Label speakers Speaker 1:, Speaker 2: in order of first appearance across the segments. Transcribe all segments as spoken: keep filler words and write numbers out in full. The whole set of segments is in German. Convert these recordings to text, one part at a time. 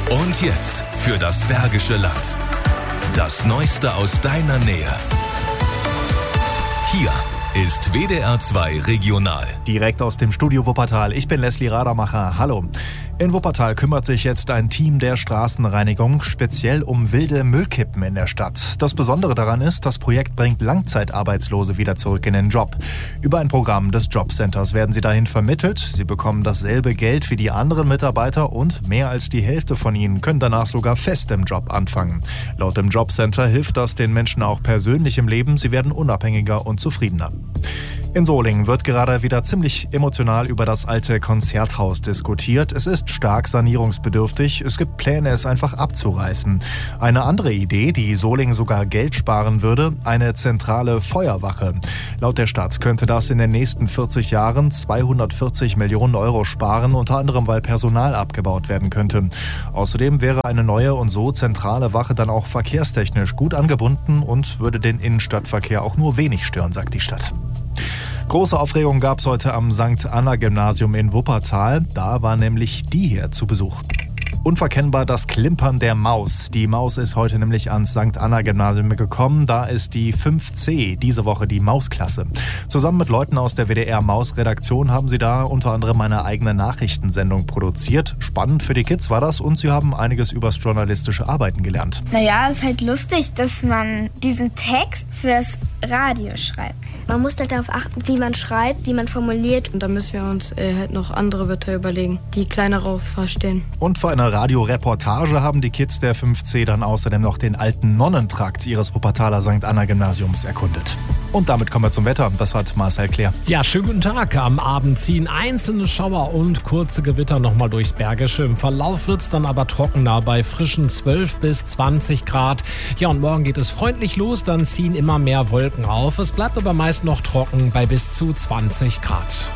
Speaker 1: Und jetzt für das Bergische Land. Das Neueste aus deiner Nähe. Hier ist W D R zwei Regional.
Speaker 2: Direkt aus dem Studio Wuppertal. Ich bin Leslie Radermacher. Hallo. In Wuppertal kümmert sich jetzt ein Team der Straßenreinigung speziell um wilde Müllkippen in der Stadt. Das Besondere daran ist, das Projekt bringt Langzeitarbeitslose wieder zurück in den Job. Über ein Programm des Jobcenters werden sie dahin vermittelt. Sie bekommen dasselbe Geld wie die anderen Mitarbeiter und mehr als die Hälfte von ihnen können danach sogar fest im Job anfangen. Laut dem Jobcenter hilft das den Menschen auch persönlich im Leben. Sie werden unabhängiger und zufriedener. In Solingen wird gerade wieder ziemlich emotional über das alte Konzerthaus diskutiert. Es ist stark sanierungsbedürftig. Es gibt Pläne, es einfach abzureißen. Eine andere Idee, die Solingen sogar Geld sparen würde, eine zentrale Feuerwache. Laut der Stadt könnte das in den nächsten vierzig Jahren zweihundertvierzig Millionen Euro sparen, unter anderem weil Personal abgebaut werden könnte. Außerdem wäre eine neue und so zentrale Wache dann auch verkehrstechnisch gut angebunden und würde den Innenstadtverkehr auch nur wenig stören, sagt die Stadt. Große Aufregung gab es heute am Sankt Anna Gymnasium in Wuppertal. Da war nämlich die hier zu Besuch. Unverkennbar das Klimpern der Maus. Die Maus ist heute nämlich ans Sankt Anna Gymnasium gekommen. Da ist die fünf C, diese Woche die Mausklasse. Zusammen mit Leuten aus der W D R Maus-Redaktion haben sie da unter anderem eine eigene Nachrichtensendung produziert. Spannend für die Kids war das und sie haben einiges übers journalistische Arbeiten gelernt.
Speaker 3: Naja, es ist halt lustig, dass man diesen Text fürs Radio schreibt.
Speaker 4: Man muss halt darauf achten, wie man schreibt, wie man formuliert.
Speaker 5: Und da müssen wir uns äh, halt noch andere Wörter überlegen, die kleinere verstehen.
Speaker 2: Und für eine Radioreportage haben die Kids der fünf C dann außerdem noch den alten Nonnentrakt ihres Wuppertaler Sankt Anna Gymnasiums erkundet. Und damit kommen wir zum Wetter. Das hat Marcel Klär.
Speaker 6: Ja, schönen guten Tag. Am Abend ziehen einzelne Schauer und kurze Gewitter nochmal durchs Bergische. Im Verlauf wird es dann aber trockener bei frischen zwölf bis zwanzig Grad. Ja, und morgen geht es freundlich los, dann ziehen immer mehr Wolken auf. Es bleibt aber meist noch trocken bei bis zu zwanzig Grad.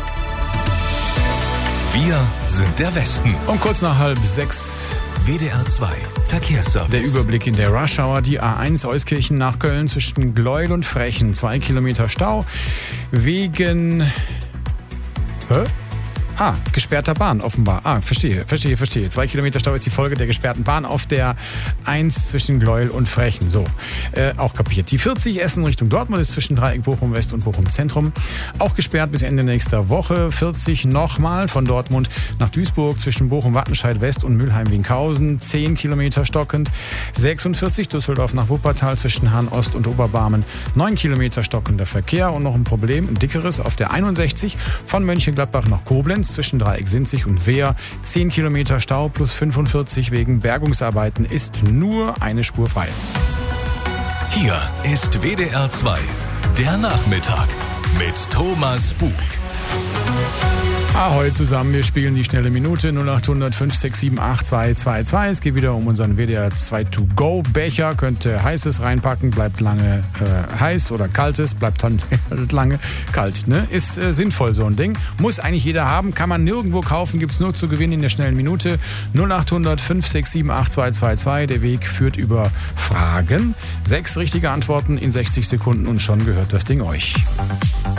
Speaker 1: Wir sind der Westen.
Speaker 7: Um kurz nach halb sechs.
Speaker 1: W D R zwei Verkehrsservice.
Speaker 7: Der Überblick in der Rush Hour. Die A eins Euskirchen nach Köln zwischen Gleuel und Frechen. Zwei Kilometer Stau wegen... Hä? Ah, gesperrter Bahn offenbar. Ah, verstehe, verstehe, verstehe. Zwei Kilometer Stau ist die Folge der gesperrten Bahn auf der eins zwischen Gleuel und Frechen. So, äh, auch kapiert. Die vierzig Essen Richtung Dortmund ist zwischen Dreieck Bochum West und Bochum Zentrum. Auch gesperrt bis Ende nächster Woche. vierzig nochmal von Dortmund nach Duisburg zwischen Bochum Wattenscheid West und Mülheim-Wienkhausen. zehn Kilometer stockend. sechsundvierzig Düsseldorf nach Wuppertal zwischen Hahn Ost und Oberbarmen. neun Kilometer stockender Verkehr und noch ein Problem, ein dickeres auf der einundsechzig von Mönchengladbach nach Koblenz zwischen Dreieck Sinzig und Wehr. zehn Kilometer Stau plus fünfundvierzig wegen Bergungsarbeiten ist nur eine Spur frei.
Speaker 1: Hier ist W D R zwei, der Nachmittag mit Thomas Bug.
Speaker 7: Ahoi zusammen, wir spielen die schnelle Minute null acht hundert fünf sechs sieben acht zwei zwei zwei. Es geht wieder um unseren W D R zwei To-Go-Becher. Könnt ihr heißes reinpacken, bleibt lange äh, heiß oder kaltes, bleibt dann lange kalt. Ne? Ist äh, sinnvoll so ein Ding. Muss eigentlich jeder haben, kann man nirgendwo kaufen, gibt's nur zu gewinnen in der schnellen Minute. null acht hundert fünf sechs sieben acht zwei zwei zwei. Der Weg führt über Fragen. Sechs richtige Antworten in sechzig Sekunden und schon gehört das Ding euch.